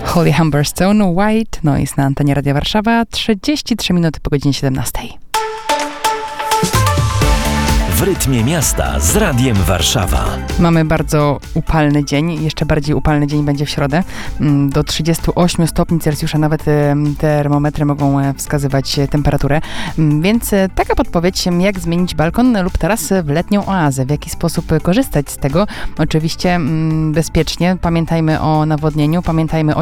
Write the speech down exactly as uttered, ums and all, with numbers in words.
Holly Humberstone, White Noise na antenie Radia Warszawa, trzydzieści trzy minuty po godzinie siedemnastej. W rytmie miasta z Radiem Warszawa. Mamy bardzo upalny dzień, jeszcze bardziej upalny dzień będzie w środę. Do trzydziestu ośmiu stopni Celsjusza nawet termometry mogą wskazywać temperaturę. Więc taka podpowiedź, jak zmienić balkon lub taras w letnią oazę. W jaki sposób korzystać z tego? Oczywiście bezpiecznie. Pamiętajmy o nawodnieniu, pamiętajmy o